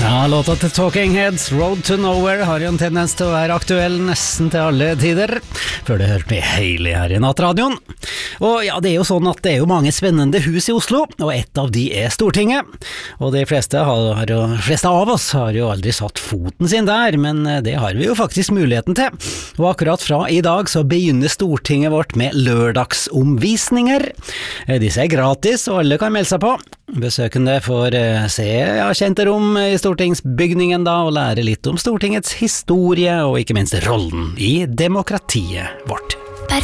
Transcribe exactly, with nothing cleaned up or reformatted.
Ja, låta til Talking Heads, Road to Nowhere, har jo en tendens til å være aktuell nesten til alle tider, før det hørte med Hailey her i Nattradioen. Og ja, det er jo sånn at det er jo mange spennende hus i Oslo, og ett av de er Stortinget. Og de fleste, har, jo, fleste av oss har jo aldri satt foten sin der, men det har vi jo faktisk muligheten til. Og akkurat fra i dag så begynner Stortinget vårt med lørdagsomvisninger. Disse er gratis, og alle kan melde seg på. Besøkende får se ja, kjente rom i stortingsbygningen da, og lære litt om Stortingets historie, og ikke minst rollen i demokratiet vårt.